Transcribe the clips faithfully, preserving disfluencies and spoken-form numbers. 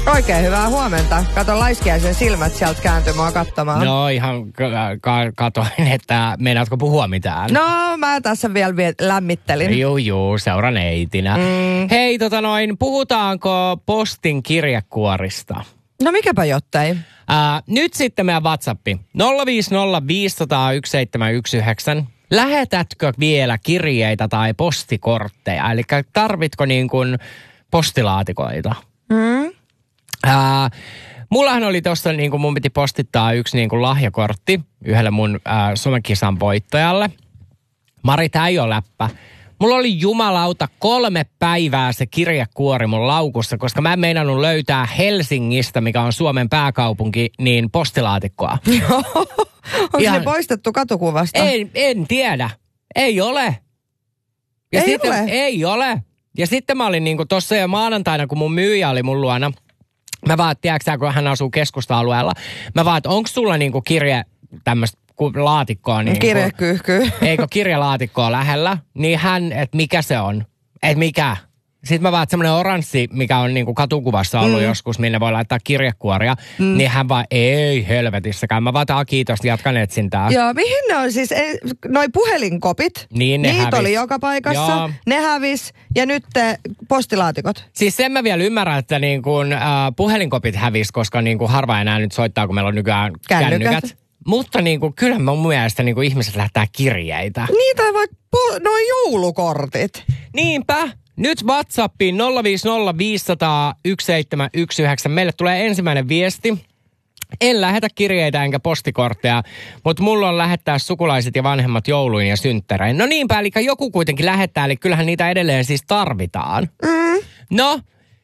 Oikein hyvää huomenta. Kato laiskiaisen silmät sieltä kääntyi mua katsomaan. No ihan ka- ka- katoin, että meinaatko puhua mitään? No mä tässä vielä vie- lämmittelin. Juu, juu, seuran eitinä. Mm. Hei, tota noin, puhutaanko postin kirjekuorista? No mikäpä jottei. Ää, nyt sitten meidän WhatsAppi. nolla viisi nolla viisi nolla nolla yksi seitsemän yksi yhdeksän. Lähetätkö vielä kirjeitä tai postikortteja? Eli tarvitko niin kuin postilaatikoita? Mm. Ää, mullahan oli tossa, niin kuin mun piti postittaa yksi niin kuin lahjakortti yhdelle mun ää, somekisan voittajalle. Mari, tää ei ole läppä. Mulla oli jumalauta kolme päivää se kirjekuori mun laukussa, koska mä en meinannut löytää Helsingistä, mikä on Suomen pääkaupunki, niin postilaatikkoa. Onko Ihan... ne poistettu katukuvasta? En, en tiedä. Ei ole. Ja ei sitten, ole? Ei ole. Ja sitten mä olin niinku tossa jo maanantaina, kun mun myyjä oli mun luona. Mä vaan, tiedätkö kun hän asuu keskusta-alueella. Mä vaan, että onko sulla niinku kirje tämmöistä laatikkoa? Niin Kirjekyyhkyy. Eikö kirjalaatikkoa lähellä? Niin hän, että mikä se on? Että mikä? Sitten mä vaan, että semmoinen oranssi, mikä on niinku katukuvassa ollut mm. joskus, minne voi laittaa kirjekuoria, mm. niin hän vaan, ei helvetissäkään. Mä vaan, taa kiitos, jatkan etsintää. Joo, mihin ne on siis, noi puhelinkopit? Niin, ne Niitä hävis. oli joka paikassa. Joo. Ne hävis ja nyt te postilaatikot. Siis sen mä vielä ymmärrän, että niin kun, äh, puhelinkopit hävis, koska niin kun harva enää nyt soittaa, kun meillä on nykyään kännykät. kännykät. Mutta niin kuin, kyllä mun mielestä niin kuin ihmiset lähettää kirjeitä. Niitä vaikka po- noi joulukortit. Niinpä. Nyt WhatsAppiin nolla viisi nolla viisi nolla nolla yksi seitsemän yksi yhdeksän. Meille tulee ensimmäinen viesti. En lähetä kirjeitä enkä postikortteja, mutta mulla on lähettää sukulaiset ja vanhemmat jouluin ja synttärein. No niinpä, eli joku kuitenkin lähettää, eli kyllähän niitä edelleen siis tarvitaan. Mm. No,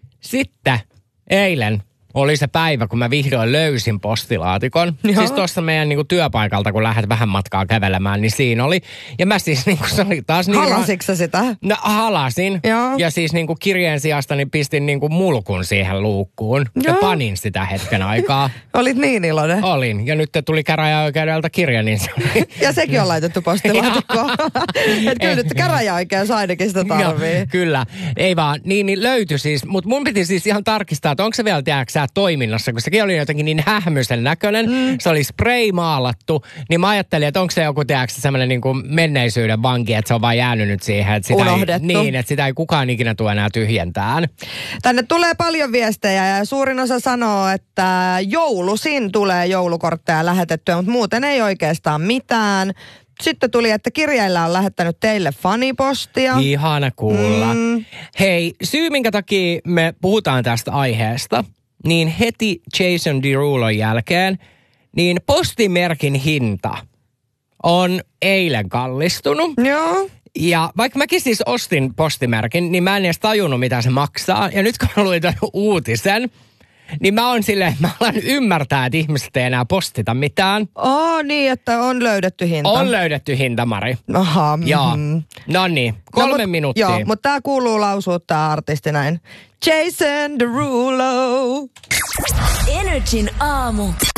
sitten eilen oli se päivä, kun mä vihdoin löysin postilaatikon. Joo. Siis tuossa meidän niinku työpaikalta, kun lähdet vähän matkaa kävelemään, niin siinä oli. Ja mä siis niinku, se oli taas niin... Halasitko sä sitä? No halasin. Joo. Ja siis niinku kirjeen sijasta niin pistin niinku mulkun siihen luukkuun. Joo. Ja panin sitä hetken aikaa. Olit niin iloinen? Olin. Ja nyt tuli käräjäoikeudelta kirja, niin se oli... Ja sekin on laitettu postilaatikkoon. Että kyllä nyt käräjäoikeus ainakin sitä tarvii. Joo, kyllä. Ei vaan. Niin, niin löytyi siis. Mutta mun piti siis ihan tarkistaa, että onko se vielä, tiedätkö toiminnassa, kun sekin oli jotenkin niin hähmyisen näköinen. Mm. Se oli spray-maalattu. Niin mä ajattelin, että onko se joku, tiedätkö, semmoinen niin kuin menneisyyden vanki, että se on vaan jäänyt nyt siihen. Että sitä unohdettu. Ei, niin, että sitä ei kukaan ikinä tule enää tyhjentään. Tänne tulee paljon viestejä ja suurin osa sanoo, että joulusin tulee joulukortteja lähetettyä, mutta muuten ei oikeastaan mitään. Sitten tuli, että kirjeillä on lähettänyt teille fanipostia. Ihana kuulla. Mm. Hei, syy minkä takia me puhutaan tästä aiheesta, niin heti Jason Derulon jälkeen, niin postimerkin hinta on eilen kallistunut. Joo. Ja vaikka mäkin siis ostin postimerkin, niin mä en edes tajunnut, mitä se maksaa. Ja nyt kun mä luin tämän uutisen, niin mä oon silleen, mä alan ymmärtää, että ihmiset ei enää postita mitään. Oh niin, että on löydetty hinta. On löydetty hinta, Mari. Aha. Mm. Joo. No niin, kolme no, mut, minuuttia. Joo, mutta tää kuuluu lausua tää artisti näin. Jason Derulo. Energin aamu.